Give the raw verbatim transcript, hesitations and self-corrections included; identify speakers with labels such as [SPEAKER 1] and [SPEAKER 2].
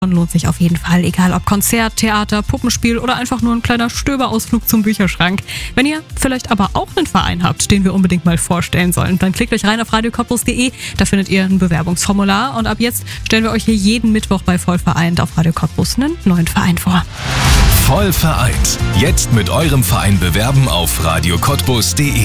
[SPEAKER 1] lohnt sich auf jeden Fall, egal ob Konzert, Theater, Puppenspiel oder einfach nur ein kleiner Stöberausflug zum Bücherschrank. Wenn ihr vielleicht aber auch einen Verein habt, den wir unbedingt mal vorstellen sollen, dann klickt euch rein auf radio cottbus punkt de, da findet ihr ein Bewerbungsformular und ab jetzt stellen wir euch hier jeden Mittwoch bei Voll vereint auf Radio Cottbus einen neuen Verein vor.
[SPEAKER 2] Voll vereint. Jetzt mit eurem Verein bewerben auf radio cottbus punkt de.